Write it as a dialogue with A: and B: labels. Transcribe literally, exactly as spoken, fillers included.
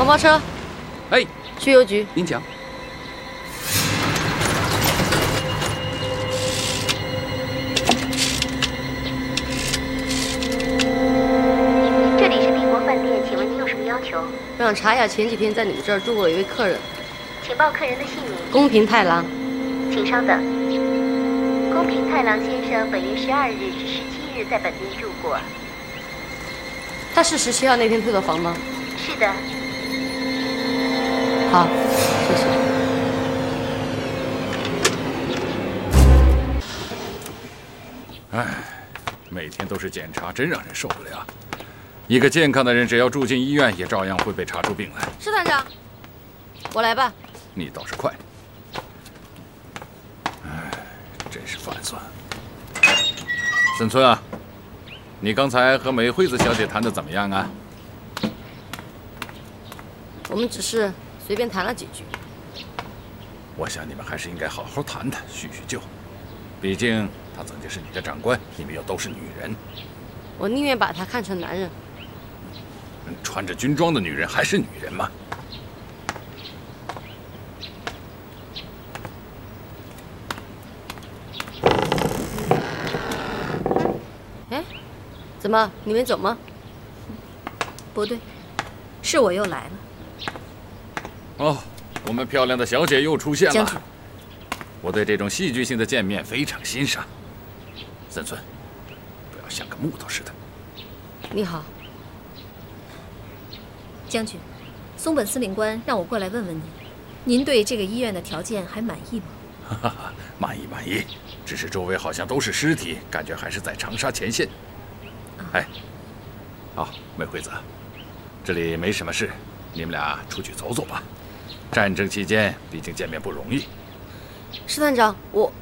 A: 黄包车。
B: 哎，
A: 去邮局。
B: 您讲。
C: 这里是帝国饭店，请问您有什么要求？
A: 我想查一下前几天在你们这儿住过一位客人，
C: 请报客人的姓名。
A: 宫平太郎。
C: 请稍等。宫平太郎先生本月十二日至十七日在本店住过。
A: 他是十七号那天退的房吗？
C: 是的。
A: 好，谢谢。
B: 唉，每天都是检查，真让人受不了。一个健康的人，只要住进医院，也照样会被查出病来。
A: 是团长，我来吧。
B: 你倒是快。唉，真是烦酸。森村啊，你刚才和美惠子小姐谈的怎么样啊？
A: 我们只是随便谈了几句。
B: 我想你们还是应该好好谈谈，叙叙旧。毕竟她曾经是你的长官，你们又都是女人。
A: 我宁愿把她看成男人。
B: 穿着军装的女人还是女人吗？
A: 哎，怎么你没走吗？
D: 不对，是我又来了。
B: 哦，我们漂亮的小姐又出现
D: 将军，
B: 了。我对这种戏剧性的见面非常欣赏。森村，不要像个木头似的。
A: 你好。
D: 将军，松本司令官让我过来问问您，您对这个医院的条件还满意吗？
B: 哈哈，满意满意，只是周围好像都是尸体，感觉还是在长沙前线。啊、哎，好，美惠子，这里没什么事，你们俩出去走走吧。战争期间，毕竟见面不容易。
A: 石团长，我